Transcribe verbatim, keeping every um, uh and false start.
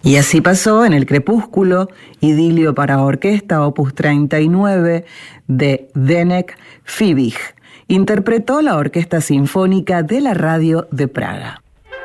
Y así pasó en El Crepúsculo, idilio para orquesta, opus treinta y nueve, de Zdeněk Fibich. Interpretó la Orquesta Sinfónica de la Radio de Praga.